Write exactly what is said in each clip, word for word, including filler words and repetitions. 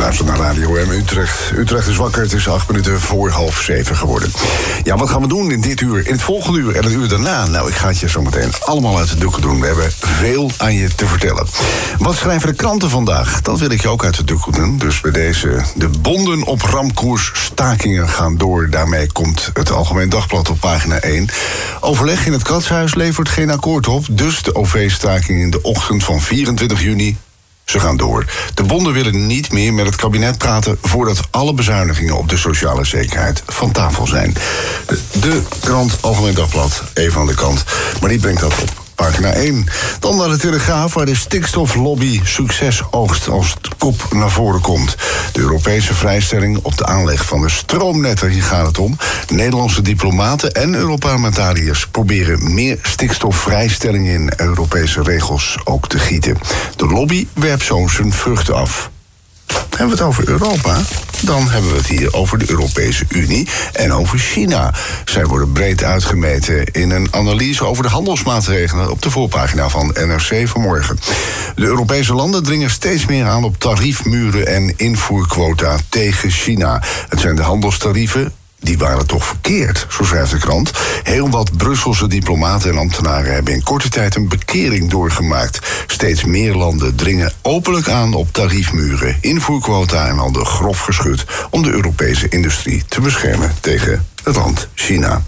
luistert naar Radio M Utrecht. Utrecht is wakker, het is acht minuten voor half zeven geworden. Ja, wat gaan we doen in dit uur, in het volgende uur en het uur daarna? Nou, ik ga het je zo meteen allemaal uit de doeken doen. We hebben veel aan je te vertellen. Wat schrijven de kranten vandaag? Dat wil ik je ook uit de doeken doen. Dus bij deze, de bonden op ramkoers, stakingen gaan door. Daarmee komt het Algemeen Dagblad op pagina één. Overleg in het Katshuis levert geen akkoord op. Dus de O V-staking in de ochtend van vierentwintig juni... Ze gaan door. De bonden willen niet meer met het kabinet praten voordat alle bezuinigingen op de sociale zekerheid van tafel zijn. De, de krant Algemeen Dagblad, even aan de kant. Maar die brengt dat op pagina één. Dan naar de Telegraaf, waar de stikstoflobby succes oogst als het kop naar voren komt. De Europese vrijstelling op de aanleg van de stroomnetten, hier gaat het om. Nederlandse diplomaten en Europarlementariërs proberen meer stikstofvrijstelling in Europese regels ook te gieten. De lobby werpt zo zijn vruchten af. Hebben we het over Europa? Dan hebben we het hier over de Europese Unie en over China. Zij worden breed uitgemeten in een analyse over de handelsmaatregelen op de voorpagina van N R C vanmorgen. De Europese landen dringen steeds meer aan op tariefmuren en invoerquota tegen China. Het zijn de handelstarieven. Die waren toch verkeerd, zo schrijft de krant. Heel wat Brusselse diplomaten en ambtenaren hebben in korte tijd een bekering doorgemaakt. Steeds meer landen dringen openlijk aan op tariefmuren, invoerquota en ander grof geschut om de Europese industrie te beschermen tegen het land China.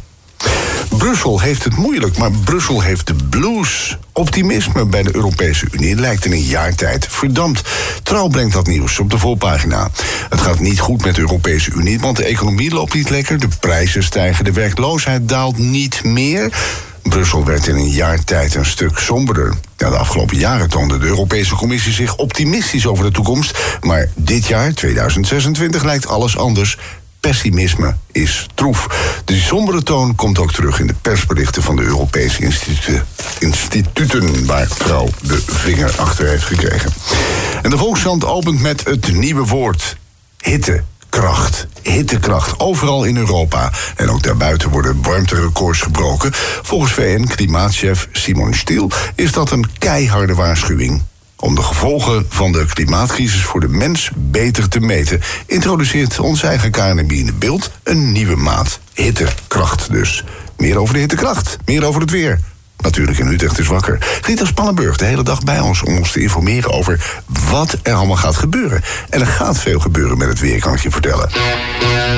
Brussel heeft het moeilijk, maar Brussel heeft de blues. Optimisme bij de Europese Unie lijkt in een jaar tijd verdampt. Trouw brengt dat nieuws op de voorpagina. Het gaat niet goed met de Europese Unie, want de economie loopt niet lekker, de prijzen stijgen, de werkloosheid daalt niet meer. Brussel werd in een jaar tijd een stuk somberder. Ja, de afgelopen jaren toonde de Europese Commissie zich optimistisch over de toekomst, maar dit jaar, tweeduizend zesentwintig, lijkt alles anders. Pessimisme is troef. De sombere toon komt ook terug in de persberichten van de Europese instituten, instituten waar Trouw de vinger achter heeft gekregen. En de Volkskrant opent met het nieuwe woord: hittekracht. Hittekracht, overal in Europa. En ook daarbuiten worden warmterecords gebroken. Volgens V N-klimaatchef Simon Stiel is dat een keiharde waarschuwing. Om de gevolgen van de klimaatcrisis voor de mens beter te meten, introduceert ons eigen K N M I in het beeld een nieuwe maat. Hittekracht dus. Meer over de hittekracht, meer over het weer. Natuurlijk in Utrecht is wakker. Rita Spannenburg de hele dag bij ons om ons te informeren over wat er allemaal gaat gebeuren. En er gaat veel gebeuren met het weer, kan ik je vertellen.